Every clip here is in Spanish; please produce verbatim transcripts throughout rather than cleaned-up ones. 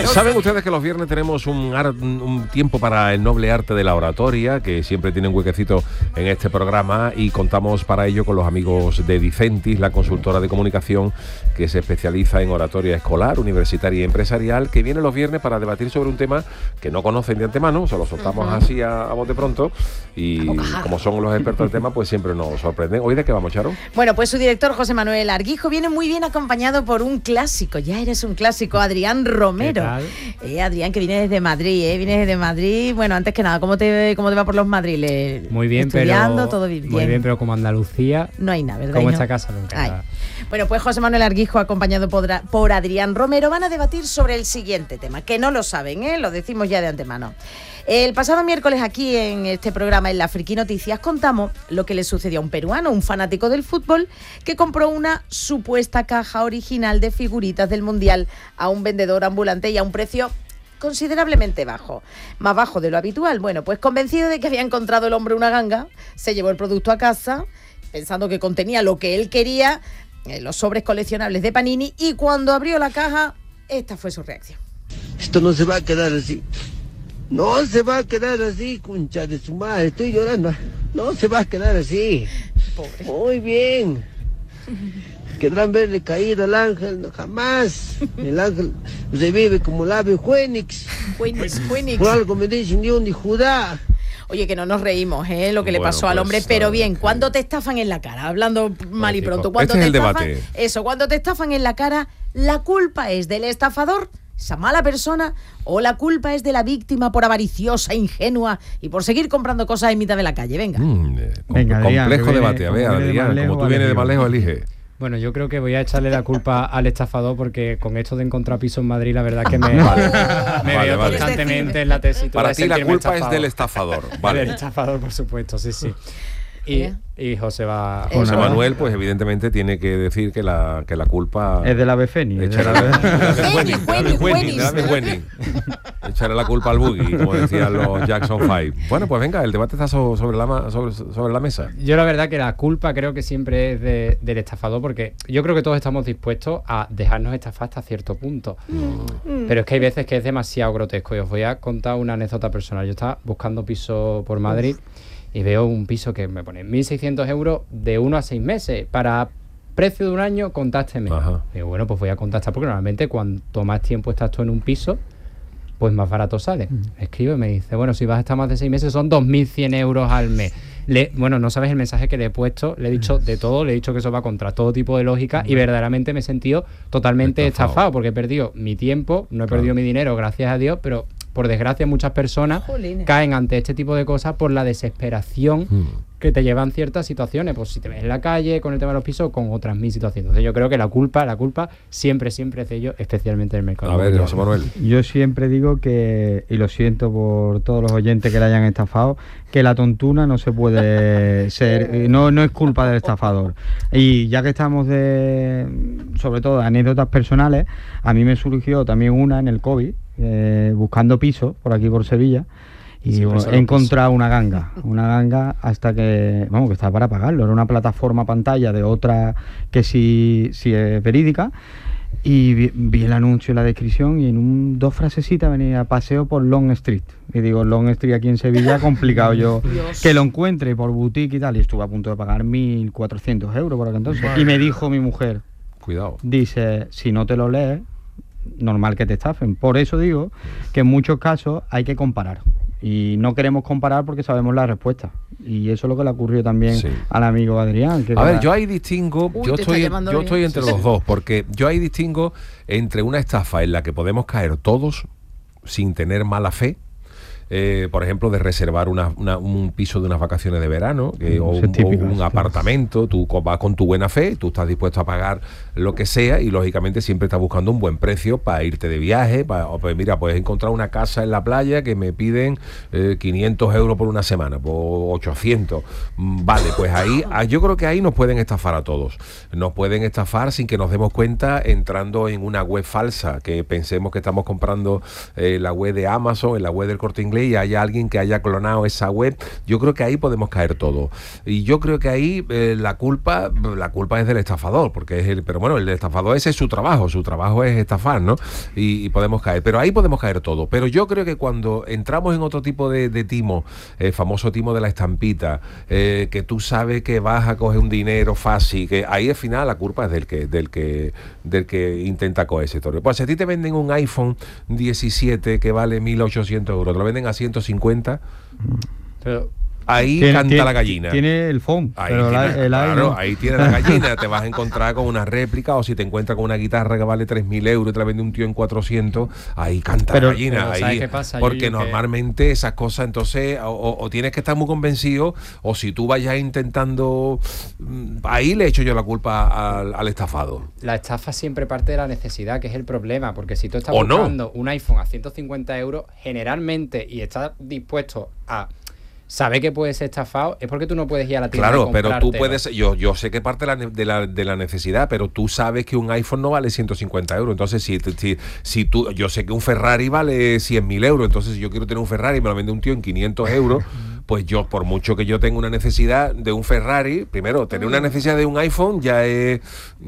Saben ustedes que los viernes tenemos un, ar- un tiempo para el noble arte de la oratoria, que siempre tiene un huequecito en este programa, y contamos para ello con los amigos de Dicentis, la consultora de comunicación que se especializa en oratoria escolar, universitaria y empresarial, que viene los viernes para debatir sobre un tema que no conocen de antemano, se lo soltamos uh-huh. así a, a bote pronto, y como son los expertos del tema, pues siempre nos sorprenden. ¿Hoy de qué vamos, Charo? Bueno, pues su director, José Manuel Arguijo, viene muy bien acompañado por un clásico, ya eres un clásico, Adrián Romero. ¿Qué tal? Eh, Adrián, que viene desde Madrid, ¿eh? Viene desde Madrid. Bueno, antes que nada, ¿cómo te, cómo te va por los madriles? Muy bien, Estudiando, pero... todo bien. Muy bien, pero como Andalucía... No hay nada, ¿verdad? Como no? esta casa nunca. Ay. Bueno, pues José Manuel Arguijo, acompañado por, por Adrián Romero, van a debatir sobre el siguiente tema, que no lo saben, ¿eh? Lo decimos ya de antemano. El pasado miércoles aquí en este programa, en la Friki Noticias, contamos lo que le sucedió a un peruano, un fanático del fútbol, que compró una supuesta caja original de figuritas del Mundial a un vendedor ambulante y a un precio considerablemente bajo, más bajo de lo habitual. Bueno, pues convencido de que había encontrado el hombre una ganga, se llevó el producto a casa, pensando que contenía lo que él quería, eh, los sobres coleccionables de Panini, y cuando abrió la caja, esta fue su reacción. Esto no se va a quedar así. No se va a quedar así, concha de su madre. Estoy llorando. No se va a quedar así. Pobre. Muy bien. Querrán verle caído al ángel. No, jamás. El ángel revive como el ave Fénix. Fénix, Fénix. Por algo me dicen Dios ni Judá. Oye, que no nos reímos, ¿eh? Lo que le Bueno, pasó al pues, hombre, pero bien, eh, cuando te estafan en la cara, hablando mal y pronto, cuando este te es el estafan, debate. eso, cuando te estafan en la cara, ¿la culpa es del estafador, esa mala persona, o la culpa es de la víctima por avariciosa, ingenua y por seguir comprando cosas en mitad de la calle? Venga. Mm, eh, com- Venga, Adrián, complejo que viene- debate. A ver, como viene de Adrián, más lejos, como tú vale, vienes de más digo. lejos, elige. Bueno, yo creo que voy a echarle la culpa al estafador, porque con esto de encontrar piso en Madrid, la verdad que me, Vale. me Vale, veo vale. constantemente en la tesitura Para de ti la sentirme culpa es estafado. del estafador. Del Vale. estafador, por supuesto, sí, sí. Y, ¿Eh? y José va... Eso. José Nada. Manuel, pues evidentemente tiene que decir que la, que la culpa... Es del ave Fénix. es Echarle del ave- la, de Fénix, Wenning, de la de Fénix, Wenning, de la de Wenning. Echarle la culpa al buggy, como decían los Jackson Five. Bueno, pues venga, el debate está so- sobre, la, ma- sobre, sobre la mesa. Yo la verdad que la culpa creo que siempre es de- del estafador, porque yo creo que todos estamos dispuestos a dejarnos estafar hasta cierto punto. Mm. Pero es que hay veces que es demasiado grotesco. Y os voy a contar una anécdota personal. Yo estaba buscando piso por Madrid y veo un piso que me pone mil seiscientos euros de uno a seis meses. Para precio de un año, contácteme. Ajá. Digo, bueno, pues voy a contactar, porque normalmente cuanto más tiempo estás tú en un piso, pues más barato sale. Me escribe y me dice, bueno, si vas a estar más de seis meses son dos mil cien euros al mes. Le, bueno, no sabes el mensaje que le he puesto, le he dicho de todo, le he dicho que eso va contra todo tipo de lógica, y verdaderamente me he sentido totalmente Estafado. estafado, porque he perdido mi tiempo, no he Claro. perdido mi dinero, gracias a Dios, pero por desgracia muchas personas Jolines. caen ante este tipo de cosas por la desesperación Mm. que te llevan ciertas situaciones, pues si te ves en la calle con el tema de los pisos, con otras mil situaciones. Entonces yo creo que la culpa, la culpa siempre, siempre es de ellos, especialmente del mercado. A ver, inmobiliario. José Manuel. Yo siempre digo que, y lo siento por todos los oyentes que le hayan estafado, que la tontuna no se puede ser, eh, no, no es culpa del estafador. Y ya que estamos de, sobre todo, anécdotas personales, a mí me surgió también una en el COVID, eh, buscando pisos por aquí por Sevilla. Y Siempre bueno, solo he encontrado una ganga, una ganga hasta que, vamos, que estaba para pagarlo. Era una plataforma pantalla de otra que sí, sí es verídica. Y vi, vi el anuncio y la descripción, y en un, dos frasecitas venía paseo por Long Street. Y digo, Long Street aquí en Sevilla, complicado yo Dios. que lo encuentre por boutique y tal. Y estuve a punto de pagar mil cuatrocientos euros por aquel entonces. Y me dijo mi mujer, Cuidado. dice, si no te lo lees, normal que te estafen. Por eso digo que en muchos casos hay que comparar. Y no queremos comparar porque sabemos la respuesta. Y eso es lo que le ocurrió también Sí. al amigo Adrián. Que A ver, era- yo ahí distingo, Uy, yo te está estoy, llamando yo bien. estoy entre Sí, los sí. dos, porque yo ahí distingo entre una estafa en la que podemos caer todos sin tener mala fe. Eh, por ejemplo, de reservar una, una- un piso de unas vacaciones de verano, que, o, Eso es un, típico, o un sí. apartamento, tú co- vas con tu buena fe, tú estás dispuesto a pagar lo que sea, y lógicamente siempre estás buscando un buen precio para irte de viaje, para, o pues mira, puedes encontrar una casa en la playa que me piden eh, quinientos euros por una semana, por ochocientos. Mm, Vale, pues ahí, ah, yo creo que ahí nos pueden estafar a todos. Nos pueden estafar sin que nos demos cuenta, entrando en una web falsa, que pensemos que estamos comprando eh, la web de Amazon, en la web del Corte Inglés, inglés y haya alguien que haya clonado esa web, yo creo que ahí podemos caer todo. Y yo creo que ahí eh, la culpa la culpa es del estafador, porque es el, pero bueno, el estafador ese es su trabajo, su trabajo es estafar, ¿no? Y, y podemos caer, pero ahí podemos caer todo. Pero yo creo que cuando entramos en otro tipo de, de timo, el famoso timo de la estampita, eh, que tú sabes que vas a coger un dinero fácil, que ahí al final la culpa es del que del que del que intenta coger ese historia. Pues si a ti te venden un iPhone diecisiete que vale mil ochocientos euros, te lo venden a ciento cincuenta, pero ahí Tiene, canta tiene, la gallina. Tiene el phone, Ahí pero tiene, la, el claro, no. ahí tiene la gallina. Te vas a encontrar con una réplica, o si te encuentras con una guitarra que vale tres mil euros y te la vende un tío en cuatrocientos, ahí canta pero, la gallina. pero ahí, ¿sabes qué pasa, porque Yuyu, normalmente que... esas cosas, entonces, o, o, o tienes que estar muy convencido, o si tú vayas intentando... Ahí le echo yo la culpa al, al estafado. La estafa siempre parte de la necesidad, que es el problema, porque si tú estás O no. buscando un iPhone a ciento cincuenta euros, generalmente, y estás dispuesto a saber que puedes ser estafado, es porque tú no puedes ir a la tienda. Claro, a pero tú comprártelo. puedes, yo, yo sé que parte de la, de, la, de la necesidad, pero tú sabes que un iPhone no vale ciento cincuenta euros. Entonces, si, si, si tú, yo sé que un Ferrari vale cien mil euros, entonces si yo quiero tener un Ferrari y me lo vende un tío en quinientos euros, pues yo, por mucho que yo tenga una necesidad de un Ferrari, primero, tener una necesidad de un iPhone ya es,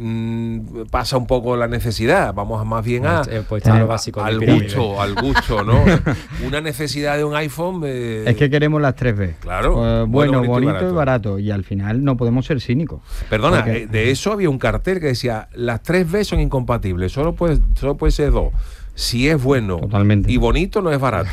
mmm, pasa un poco la necesidad, vamos a más bien a, Eh, pues está a- lo básico de al pirámide. gusto, al gusto, ¿no? Una necesidad de un iPhone... eh, Es que queremos las tres B. Claro. Eh, Bueno, bueno, bonito y bonito, barato. y barato. Y al final no podemos ser cínicos. Perdona, Porque- eh, de eso había un cartel que decía, las tres B son incompatibles, solo puede, solo puede ser dos. Si es bueno Totalmente. y bonito, no es barato.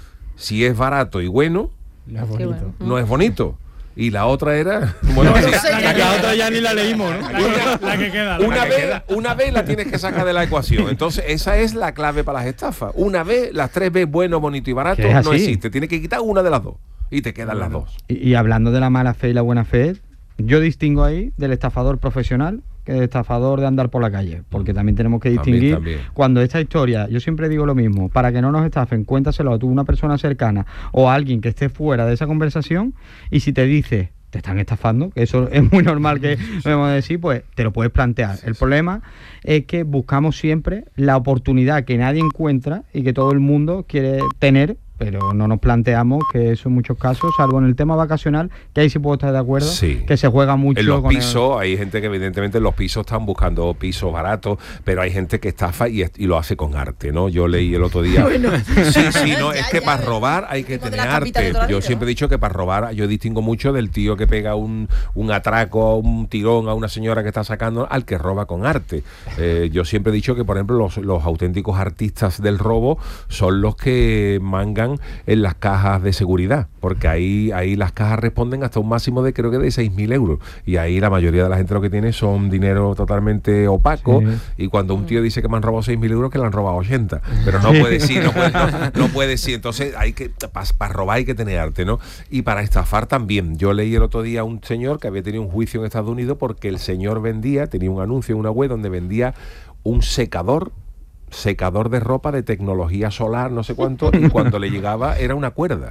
Si es barato y bueno, No es Qué bonito. bueno. no es bonito. Y la otra era... Bueno, No sí, sé, La, ya- la otra ya ni la leímos, ¿no? La que, la que queda. la una que vez, queda. una vez la tienes que sacar de la ecuación. Entonces, esa es la clave para las estafas. Una vez, las tres B, bueno, bonito y barato, Que es no así. existe. Tienes que quitar una de las dos. Y te quedan las dos. Y, y hablando de la mala fe y la buena fe, yo distingo ahí del estafador profesional que del estafador de andar por la calle, porque también tenemos que También, distinguir también. cuando esta historia, yo siempre digo lo mismo, para que no nos estafen, cuéntaselo a tú, una persona cercana o a alguien que esté fuera de esa conversación, y si te dice te están estafando, que eso es muy normal que vamos a decir, pues te lo puedes plantear. El problema es que buscamos siempre la oportunidad que nadie encuentra y que todo el mundo quiere tener, pero no nos planteamos que eso en muchos casos, salvo en el tema vacacional, que ahí sí puedo estar de acuerdo, Sí. que se juega mucho En los con el- pisos, hay gente que evidentemente en los pisos están buscando pisos baratos, pero hay gente que estafa y, y lo hace con arte, ¿no? Yo leí el otro día... Sí, sí, no, Ya, es que ya, para ya. robar hay que Como de tener las tapitas de arte. toda la Yo vida, siempre ¿no? he dicho que para robar, yo distingo mucho del tío que pega un, un atraco, un tirón a una señora que está sacando, al que roba con arte. Eh, yo siempre he dicho que, por ejemplo, los, los auténticos artistas del robo son los que mangan en las cajas de seguridad, porque ahí, ahí las cajas responden hasta un máximo de creo que de seis mil euros, y ahí la mayoría de la gente lo que tiene son dinero totalmente opaco, Sí. y cuando un tío dice que me han robado seis mil euros, que le han robado ochenta, pero no puede decir, no puede, no, no puede decir, entonces hay que, para robar hay que tener arte, ¿no? Y para estafar también. Yo leí el otro día a un señor que había tenido un juicio en Estados Unidos porque el señor vendía, tenía un anuncio en una web donde vendía un secador secador de ropa de tecnología solar, no sé cuánto, y cuando le llegaba era una cuerda.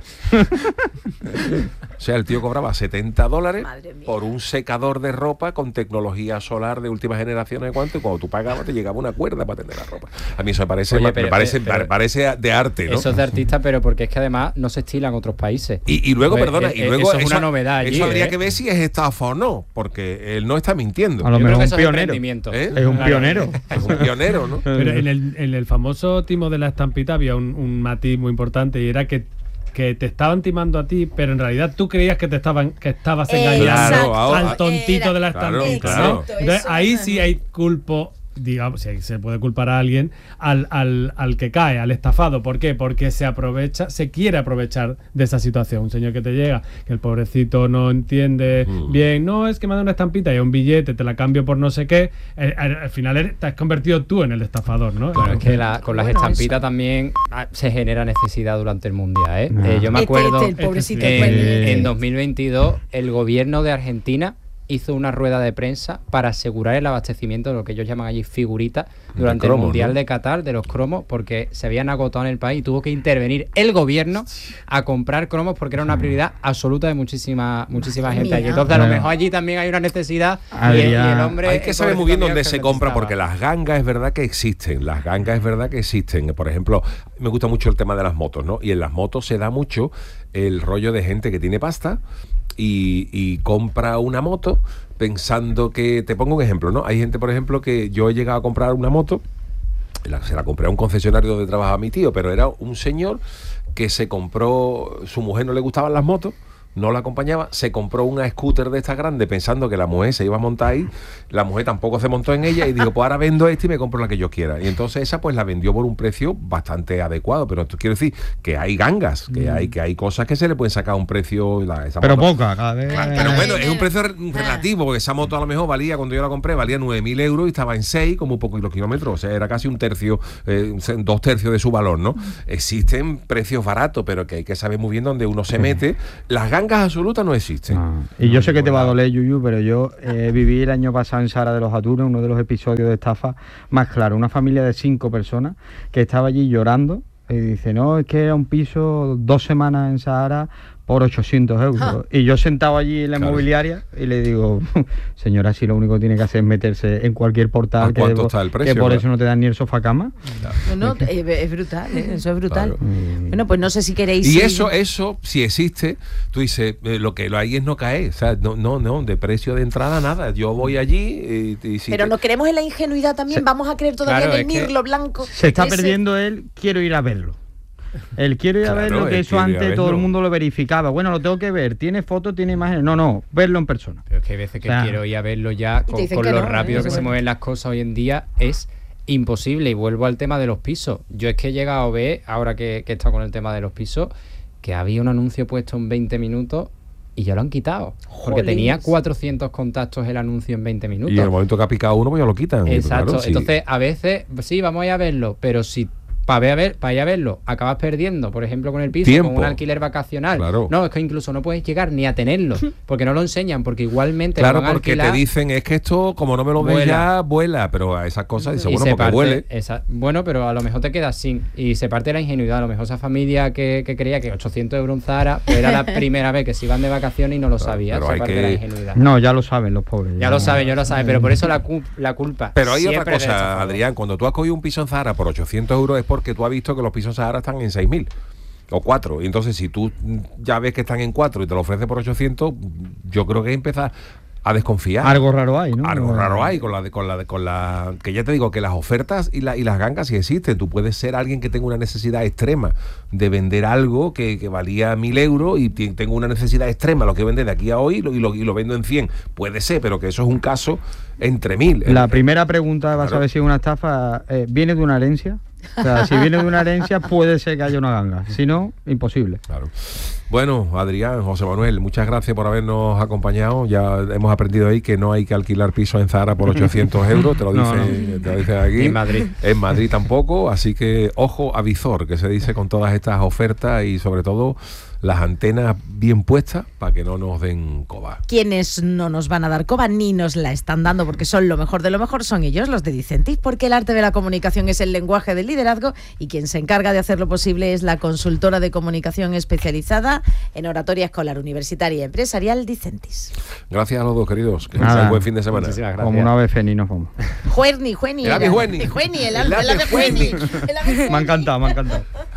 O sea, el tío cobraba setenta dólares Madre mía. por un secador de ropa con tecnología solar de última generación, no sé cuánto, y cuando tú pagabas te llegaba una cuerda para tener la ropa. A mí eso me parece, Oye, me pero- parece, pero- me parece de arte, ¿no? Eso es de artista, pero porque es que además no se estila en otros países. Y, y luego, Pues, perdona, eh, y eh, luego eso es una novedad allí, eso habría ¿eh? que ver si es estafa o no, porque él no está mintiendo. A lo Yo mejor creo que un eso es pionero. emprendimiento. ¿Eh? Es un Claro. pionero. Es un pionero, ¿no? Pero en el, en el famoso timo de la estampita había un, un matiz muy importante, y era que, que te estaban timando a ti, pero en realidad tú creías que te estaban que estabas engañando Claro, ahora- al tontito Era- de la Claro, estampita, claro. ¿no? Exacto, Entonces eso ahí es. sí hay culpo, digamos, si se puede culpar a alguien, al, al, al que cae, al estafado. ¿Por qué? Porque se aprovecha, se quiere aprovechar de esa situación. Un señor que te llega, que el pobrecito no entiende Mm. bien, no, es que me da una estampita y un billete, te la cambio por no sé qué, eh, al, al final eres- te has convertido tú en el estafador, ¿no? Claro, es que la- con las Bueno, estampitas eso. también ah, se genera necesidad durante el mundial, ¿eh? Ah. Eh, yo me Este, acuerdo este, el pobrecito en, después de- en dos mil veintidós el gobierno de Argentina hizo una rueda de prensa para asegurar el abastecimiento de lo que ellos llaman allí figuritas durante cromos, el Mundial ¿no? de Qatar, de los cromos, porque se habían agotado en el país y tuvo que intervenir el gobierno a comprar cromos porque era una prioridad absoluta de muchísima muchísima Madre gente allí. mía. Entonces a lo Bueno. mejor allí también hay una necesidad y, Adrián, el, y el hombre... Hay que el saber muy pobrecito bien mío dónde que se lo compra, necesitaba. porque las gangas es verdad que existen, las gangas es verdad que existen. Por ejemplo, me gusta mucho el tema de las motos, ¿no? Y en las motos se da mucho el rollo de gente que tiene pasta y, y compra una moto pensando que... Te pongo un ejemplo, ¿no? Hay gente, por ejemplo, que yo he llegado a comprar una moto, la- se la compré a un concesionario donde trabajaba mi tío, pero era un señor que se compró, su mujer no le gustaban las motos, no la acompañaba, se compró una scooter de esta grande pensando que la mujer se iba a montar ahí, la mujer tampoco se montó en ella y dijo, pues ahora vendo esta y me compro la que yo quiera. Y entonces esa pues la vendió por un precio bastante adecuado, pero esto quiero decir que hay gangas, que hay que hay cosas que se le pueden sacar a un precio... La, esa Pero moto- poca, cada vez. Claro, Eh, pero bueno, es un eh, precio re- ah. relativo, porque esa moto a lo mejor valía, cuando yo la compré, valía nueve mil euros y estaba en seis, como un poco los kilómetros, o sea, era casi un tercio, eh, dos tercios de su valor, ¿no? Existen precios baratos, pero que hay que saber muy bien dónde uno se mete. Las gangas absolutas no existen. Ah, y yo sé que te va a doler, Yuyu, pero yo eh, viví el año pasado en Sara de los Atunes, uno de los episodios de estafa más claro. Una familia de cinco personas que estaba allí llorando y dice, no, es que era un piso dos semanas en Sahara por ochocientos euros. Ah. Y yo sentado allí en la Claro. inmobiliaria y le digo, señora, si lo único que tiene que hacer es meterse en cualquier portal, ¿A que, cuánto de- está el que precio, por claro? eso no te dan ni el sofá cama. No, no, es, es brutal, ¿eh? Eso es brutal. Claro. Bueno, pues no sé si queréis... Y ir- eso, eso, si existe, tú dices, eh, lo que lo hay es no caer. O sea, no, no, no, de precio de entrada nada. Yo voy allí y, y si Pero te- nos queremos en la ingenuidad también, Se- vamos a creer todavía Claro, en el es que mirlo blanco. Se está Ese- perdiendo él, quiero ir a verlo. El quiero ir a Claro, verlo, que el eso quiero ir a antes todo el verlo. mundo lo verificaba. Bueno, lo tengo que ver, tiene fotos, tiene imágenes. No, no, verlo en persona. Pero es que hay veces que O sea, quiero ir a verlo ya te con, dicen con que lo no, rápido ¿eh? que se Bueno. mueven las cosas hoy en día es imposible. Y vuelvo al tema de los pisos. Yo es que he llegado a ver, ahora que, que he estado con el tema de los pisos, que había un anuncio puesto en veinte minutos y ya lo han quitado. Porque Jolines. tenía cuatrocientos contactos el anuncio en veinte minutos. y en el momento que ha picado uno, pues ya lo quitan. Y, Exacto. claro, sí. Entonces, a veces, sí, vamos a ir a verlo, pero si para ver, a ver, para ir a verlo acabas perdiendo, por ejemplo, con el piso, Tiempo. con un alquiler vacacional. Claro. No, es que incluso no puedes llegar ni a tenerlo, porque no lo enseñan, porque igualmente lo Claro, van a porque alquilar te dicen, es que esto, como no me lo ves Vuela. ya, vuela. Pero a esas cosas dice, y bueno, se porque parte- huele. esa- bueno, pero a lo mejor te quedas sin. Y se parte la ingenuidad. A lo mejor esa familia que, que creía que ochocientos euros un Zara, pues era la primera vez que se iban de vacaciones y no lo Claro, sabía. pero Se hay parte que- la ingenuidad. No, ya lo saben los pobres. Ya lo saben, yo lo saben, pero por eso la, cu- la culpa. Pero hay otra siempre es del cosa, estafador. Adrián, cuando tú has cogido un piso en Zahara por ochocientos euros es porque tú has visto que los pisos Zahara están en seis mil o cuatro. Y entonces si tú ya ves que están en cuatro y te lo ofrecen por ochocientos, yo creo que empiezas a desconfiar. Algo raro hay, ¿no? Algo raro hay con la de, con la de, con la que ya te digo que las ofertas y, la, y las gangas sí existen. Tú puedes ser alguien que tenga una necesidad extrema de vender algo que, que valía mil euros y ti- tengo una necesidad extrema, lo que vende de aquí a hoy y lo, y lo, y lo vendo en cien. Puede ser, pero que eso es un caso entre mil. La El- primera pregunta, vas Claro. a ver si es una estafa, eh, ¿viene de una herencia? O sea, si viene de una herencia puede ser que haya una ganga, si no, imposible. Claro. Bueno, Adrián, José Manuel, muchas gracias por habernos acompañado. Ya hemos aprendido ahí que no hay que alquilar pisos en Zahara por ochocientos euros, te lo No, dice, te lo dice aquí. Ni en Madrid. En Madrid tampoco, así que ojo a visor, que se dice con todas estas ofertas y sobre todo las antenas bien puestas para que no nos den coba. Quienes no nos van a dar coba ni nos la están dando porque son lo mejor de lo mejor son ellos, los de Dicentis, porque el arte de la comunicación es el lenguaje del liderazgo y quien se encarga de hacerlo posible es la consultora de comunicación especializada en oratoria escolar, universitaria y empresarial Dicentis. Gracias a los dos, queridos. Que Nada. paséis buen fin de semana. Muchísimas gracias. Como una ave fénix nos vamos. Juerni, Jueni. El ave era. Jueni. El Jueni, el El ave ave el ave Jueni. Jueni. El ave Me ha encantado, me ha encantado.